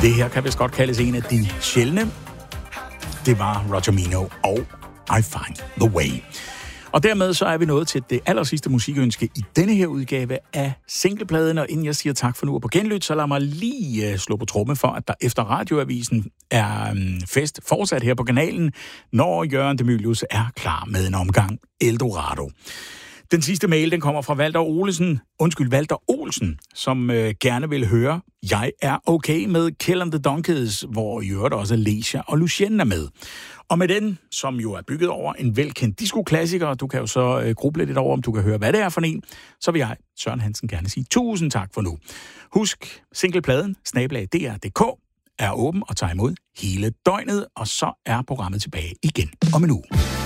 Det her kan vist godt kaldes en af de sjældne. Det var Roger Mino og I Find the Way. Og dermed så er vi nået til det allersidste musikønske i denne her udgave af singlepladen. Og inden jeg siger tak for nu og på genlyt, så lad mig lige slå på tromme for, at der efter Radioavisen er fest fortsat her på kanalen, når Jørgen de Mylius er klar med en omgang Eldorado. Den sidste mail, den kommer fra Walter Olsen, som gerne vil høre, jeg er okay med Kill and the Donkeys, hvor i øvrigt også Leisha og Lucien er med. Og med den, som jo er bygget over en velkendt disco-klassiker, du kan jo så gruble lidt over, om du kan høre, hvad det er for en, så vil jeg, Søren Hansen, gerne sige tusind tak for nu. Husk, singlepladen, @dr.dk, er åben og tager imod hele døgnet, og så er programmet tilbage igen om en uge.